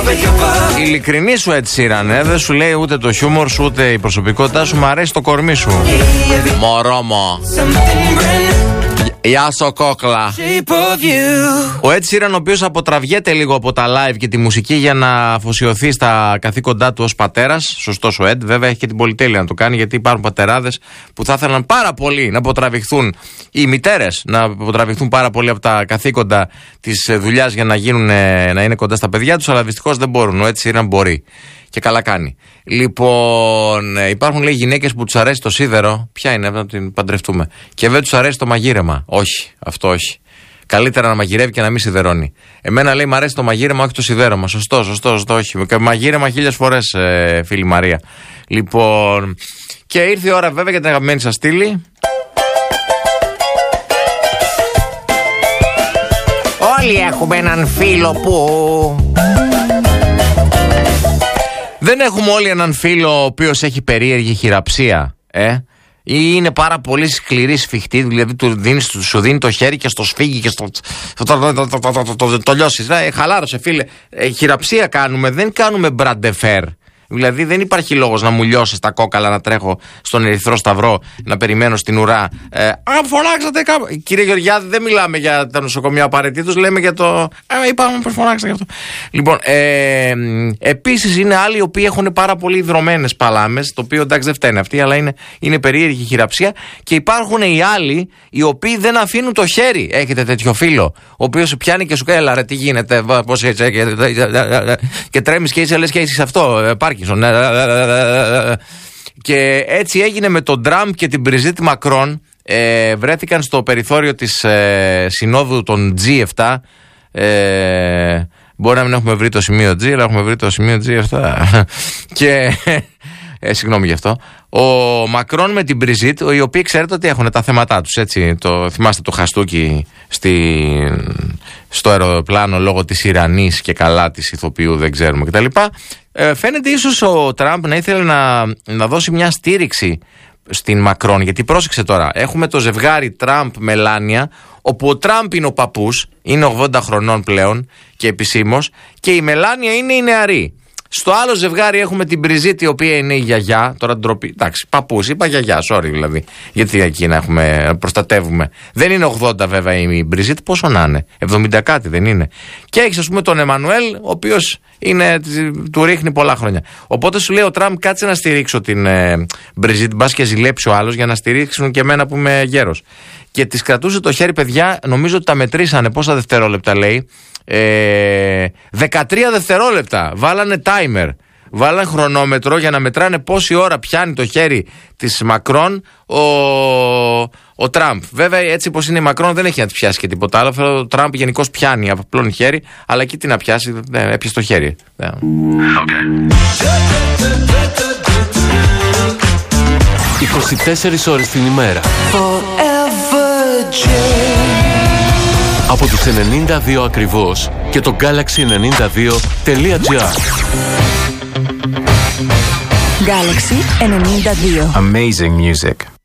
Ειλικρινή σου έτσι Sheeran, δεν σου λέει ούτε το χιούμορ σου ούτε η προσωπικότητά σου, μ' αρέσει το κορμί σου. Μωρό μου. Γεια σου κόκλα. Ο Ed Sheeran, ο οποίος αποτραβιέται λίγο από τα live και τη μουσική για να αφοσιωθεί στα καθήκοντά του ως πατέρας. Σωστός ο Ed, βέβαια έχει και την πολυτέλεια να το κάνει, γιατί υπάρχουν πατεράδες που θα ήθελαν πάρα πολύ να αποτραβηχθούν, οι μητέρες να αποτραβηχθούν πάρα πολύ από τα καθήκοντα της δουλειάς για να είναι κοντά στα παιδιά τους, αλλά δυστυχώς δεν μπορούν. Ο Ed Sheeran μπορεί. Και καλά κάνει. Λοιπόν, υπάρχουν λέει γυναίκες που τους αρέσει το σίδερο. Ποια είναι, να την παντρευτούμε. Και δεν τους αρέσει το μαγείρεμα. Όχι, αυτό όχι. Καλύτερα να μαγειρεύει και να μην σιδερώνει. Εμένα λέει μ' αρέσει το μαγείρεμα, όχι το σιδέρωμα. Σωστό, όχι. Μαγείρεμα 1000 φορές, φίλη Μαρία. Λοιπόν, και ήρθε η ώρα βέβαια για την αγαπημένη σας στήλη. Όλοι έχουμε έναν φίλο που... Δεν έχουμε όλοι έναν φίλο ο οποίος έχει περίεργη χειραψία, ή είναι πάρα πολύ σκληρή σφιχτή, δηλαδή σου δίνει το χέρι και στο σφίγγει και το λιώσεις. Χαλάρωσε φίλε, χειραψία κάνουμε, δεν κάνουμε μπραντεφέρ. Δηλαδή δεν υπάρχει λόγος να μου λιώσεις τα κόκαλα, να τρέχω στον Ερυθρό Σταυρό, να περιμένω στην ουρά. Αν φωνάξατε κάπου. Κύριε Γεωργιάδη, δεν μιλάμε για τα νοσοκομεία απαραίτητος, λέμε για το. Είπαμε πως φωνάξατε γι' αυτό. Λοιπόν, επίσης είναι άλλοι οι οποίοι έχουν πάρα πολύ δρομένες παλάμες, το οποίο εντάξει δεν φταίνει αυτοί, αλλά είναι περίεργη χειραψία. Και υπάρχουν οι άλλοι οι οποίοι δεν αφήνουν το χέρι. Έχετε τέτοιο φίλο, ο οποίος σε πιάνει και σου λέει, έλα ρε, τι γίνεται, πώς έτσι, και τρέμεις και είσαι λες και είσαι αυτό. Και έτσι έγινε με τον Τραμπ και την Μπριζίτ Μακρόν. Βρέθηκαν στο περιθώριο της συνόδου των G7. Μπορεί να μην έχουμε βρει το σημείο G, αλλά έχουμε βρει το σημείο G7. Και συγγνώμη γι' αυτό. Ο Μακρόν με την Μπριζίτ, οι οποίοι ξέρετε ότι έχουν τα θέματά τους, έτσι. Θυμάστε το χαστούκι στο αεροπλάνο λόγω της Ιρανής και καλά της ηθοποιού, δεν ξέρουμε κτλ. Φαίνεται ίσως ο Τραμπ να ήθελε να δώσει μια στήριξη στην Μακρόν, γιατί πρόσεξε τώρα, έχουμε το ζευγάρι Τραμπ-Μελάνια, όπου ο Τραμπ είναι ο παππούς, είναι 80 χρονών πλέον και επισήμως, και η Μελάνια είναι η νεαρή. Στο άλλο ζευγάρι έχουμε την Μπριζίτ, η οποία είναι η γιαγιά. Τώρα ντροπή. Εντάξει, παππούς, είπα γιαγιά, sorry δηλαδή. Γιατί εκεί να προστατεύουμε. Δεν είναι 80 βέβαια η Μπριζίτ, πόσο να είναι. 70 κάτι δεν είναι. Και έχεις ας πούμε τον Εμμανουέλ, ο οποίος του ρίχνει πολλά χρόνια. Οπότε σου λέει ο Τραμπ, κάτσε να στηρίξω την Μπριζίτ, μπας και ζηλέψει ο άλλος για να στηρίξουν και εμένα που είμαι γέρος. Και της κρατούσε το χέρι, παιδιά, νομίζω ότι τα μετρήσανε. Πόσα δευτερόλεπτα λέει. 13 δευτερόλεπτα. Βάλανε timer. Βάλανε χρονόμετρο για να μετράνε πόση ώρα πιάνει το χέρι της Μακρόν ο Τραμπ. Βέβαια, έτσι πως είναι η Μακρόν δεν έχει να τη πιάσει και τίποτα άλλο. Ο Τραμπ γενικώς πιάνει, απλώνει χέρι, αλλά εκεί τι να πιάσει, έπιασε το χέρι. Okay. 24 ώρες την ημέρα. Από τους 92 ακριβώς και το Galaxy92.gr. Galaxy 92. Amazing music.